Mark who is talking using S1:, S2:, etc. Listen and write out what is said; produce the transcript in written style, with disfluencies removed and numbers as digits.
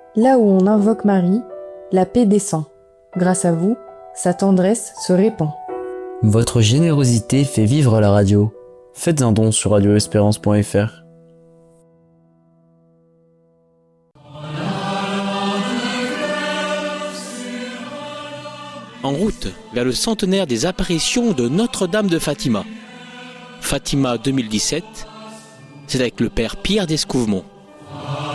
S1: Là où on invoque Marie, la paix descend. Grâce à vous, sa tendresse se répand.
S2: Votre générosité fait vivre la radio. Faites un don sur radioespérance.fr.
S3: En route vers le centenaire des apparitions de Notre-Dame de Fatima. Fatima 2017, c'est avec le père Pierre d'Escouvemont.